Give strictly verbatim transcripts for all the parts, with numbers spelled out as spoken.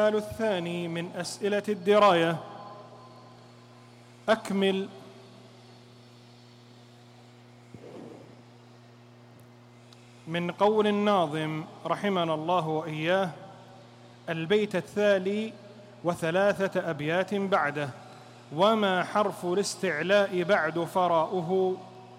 السؤال الثاني من أسئلة الدراية: أكمل من قول الناظم رحمنا الله وإياه البيت التالي وثلاثة أبيات بعده: وما حرف الاستعلاء بعد فراؤه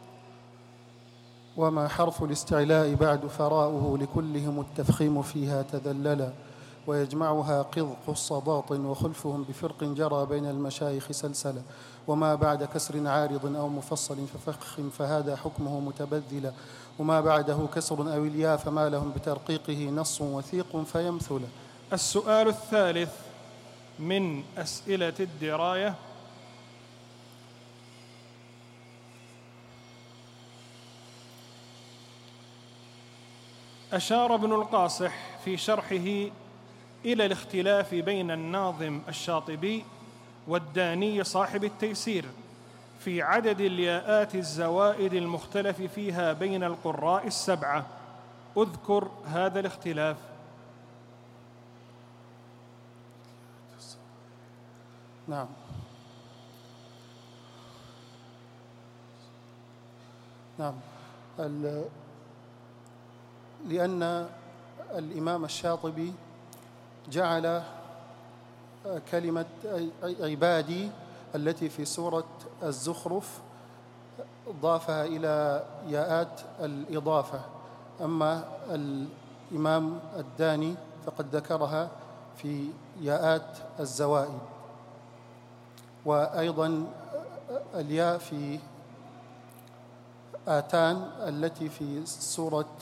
وما حرف الاستعلاء بعد فراؤه لكلهم التفخيم فيها تذللا، ويجمعها قذق الصداط وخلفهم بفرق جرى بين المشايخ سلسلا، وما بعد كسر عارض أو مفصل ففخم فهذا حكمه متبذلا، وما بعده كسر أو الياء فما لهم بترقيقه نص وثيق فيمثلا. السؤال الثالث من أسئلة الدراية: أشار ابن القاصح في شرحه إلى الاختلاف بين الناظم الشاطبي والداني صاحب التيسير في عدد الياءات الزوائد المختلف فيها بين القراء السبعة، أذكر هذا الاختلاف. نعم. نعم. لأن الإمام الشاطبي جعل كلمة عبادي التي في سورة الزخرف ضافها إلى ياءات الإضافة، أما الإمام الداني فقد ذكرها في ياءات الزوائد. وأيضا الياء في آتان التي في سورة